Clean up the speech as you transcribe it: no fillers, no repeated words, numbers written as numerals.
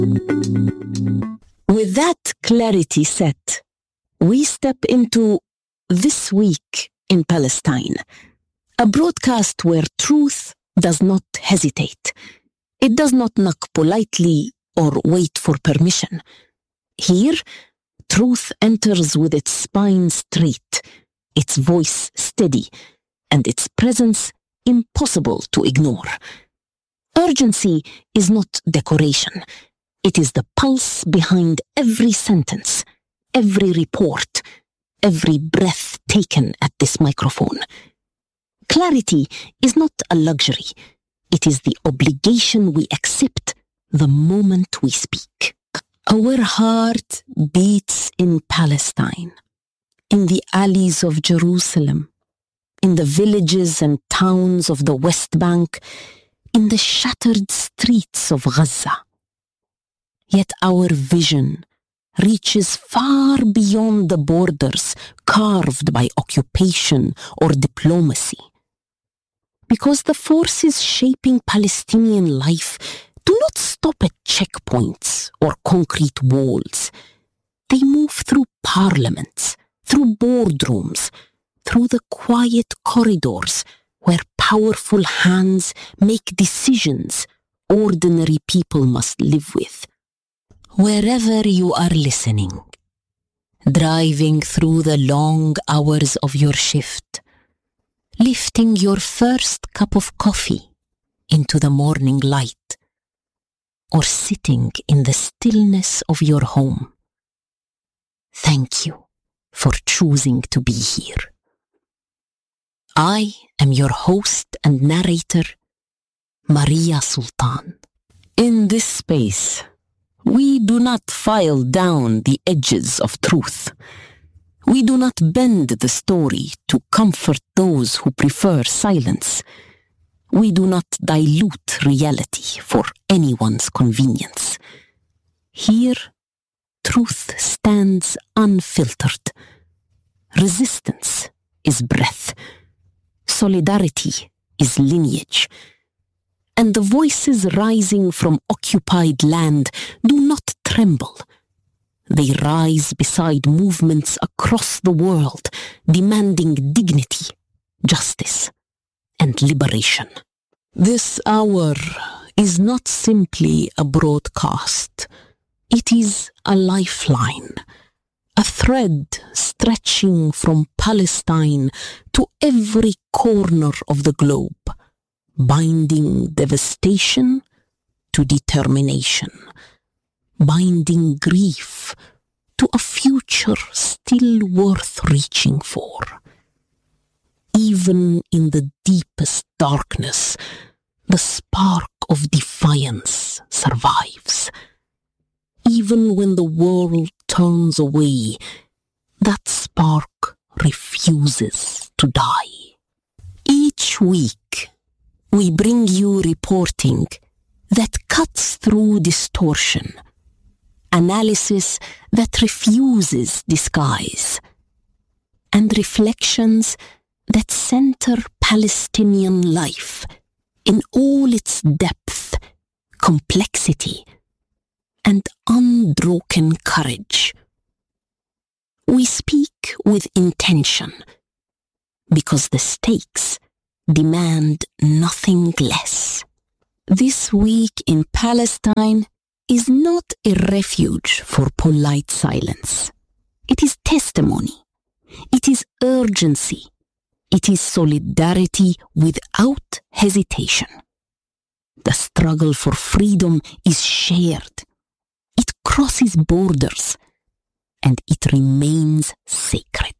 With that clarity set, we step into This Week in Palestine, a broadcast where truth does not hesitate. It does not knock politely or wait for permission. Here, truth enters with its spine straight, its voice steady, and its presence impossible to ignore. Urgency is not decoration. It is the pulse behind every sentence, every report, every breath taken at this microphone. Clarity is not a luxury. It is the obligation we accept the moment we speak. Our heart beats in Palestine, in the alleys of Jerusalem, in the villages and towns of the West Bank, in the shattered streets of Gaza. Yet our vision reaches far beyond the borders carved by occupation or diplomacy. Because the forces shaping Palestinian life do not stop at checkpoints or concrete walls. They move through parliaments, through boardrooms, through the quiet corridors where powerful hands make decisions ordinary people must live with. Wherever you are listening, driving through the long hours of your shift, lifting your first cup of coffee into the morning light, or sitting in the stillness of your home, thank you for choosing to be here. I am your host and narrator, Maria Sultan. In this space, we do not file down the edges of truth. We do not bend the story to comfort those who prefer silence. We do not dilute reality for anyone's convenience. Here, truth stands unfiltered. Resistance is breath. Solidarity is lineage. And the voices rising from occupied land do not tremble. They rise beside movements across the world, demanding dignity, justice, and liberation. This hour is not simply a broadcast. It is a lifeline, a thread stretching from Palestine to every corner of the globe, binding devastation to determination, binding grief to a future still worth reaching for. Even in the deepest darkness, the spark of defiance survives. Even when the world turns away, that spark refuses to die. Each week, we bring you reporting that cuts through distortion, analysis that refuses disguise, and reflections that center Palestinian life in all its depth, complexity, and unbroken courage. We speak with intention because the stakes demand nothing less. This Week in Palestine is not a refuge for polite silence. It is testimony. It is urgency. It is solidarity without hesitation. The struggle for freedom is shared. It crosses borders, and it remains sacred.